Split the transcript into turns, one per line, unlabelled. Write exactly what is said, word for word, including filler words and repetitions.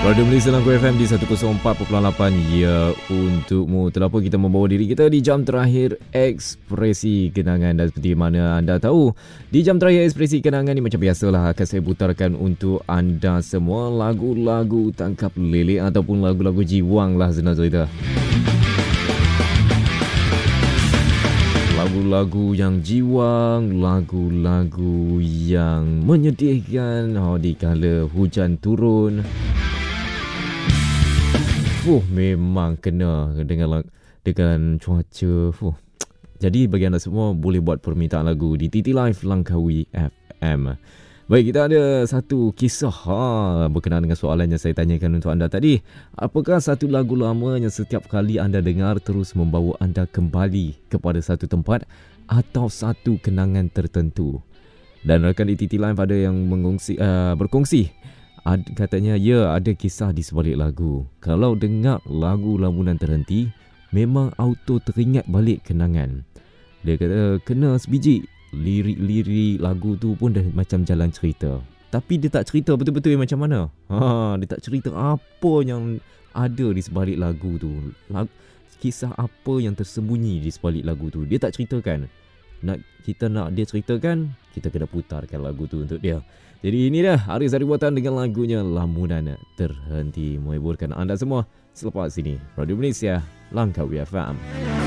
Radio Malaysia Langkawi F M di seratus empat perpuluhan lapan. Ya, untukmu. Terlalu kita membawa diri kita di jam terakhir Ekspresi Kenangan. Dan seperti mana anda tahu, di jam terakhir Ekspresi Kenangan ni macam biasalah akan saya putarkan untuk anda semua lagu-lagu tangkap lelek ataupun lagu-lagu jiwang lah senang cerita. Lagu-lagu yang jiwang, lagu-lagu yang menyedihkan oh, di kala hujan turun. Fuh, memang kena dengan dengan cuaca. Fuh. Jadi bagi anda semua boleh buat permintaan lagu di T T Live Langkawi F M. Baik, kita ada satu kisah ha, berkenaan dengan soalan yang saya tanyakan untuk anda tadi. Apakah satu lagu lama yang setiap kali anda dengar terus membawa anda kembali kepada satu tempat atau satu kenangan tertentu? Dan rakan di T T Live ada yang mengongsi, uh, berkongsi. Ad, katanya, ya, ada kisah di sebalik lagu. Kalau dengar lagu lamunan terhenti, memang auto teringat balik kenangan. Dia kata, kena sebiji. Lirik-lirik lagu tu pun dah macam jalan cerita. Tapi dia tak cerita betul-betul macam mana. Ha, dia tak cerita apa yang ada di sebalik lagu tu. Lag, kisah apa yang tersembunyi di sebalik lagu tu. Dia tak ceritakan. Nak kita nak dia ceritakan, kita kena putarkan lagu tu untuk dia. Jadi ini dah Haris Haribuatan dengan lagunya Lamunan Terhenti, menghiburkan anda semua selepas ini. Radio Malaysia Langkawi F M.